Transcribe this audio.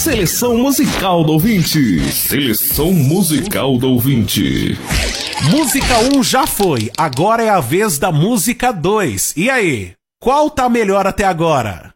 Seleção musical do ouvinte. Seleção musical do ouvinte. Música 1 já foi, agora é a vez da música 2. E aí, qual tá melhor até agora?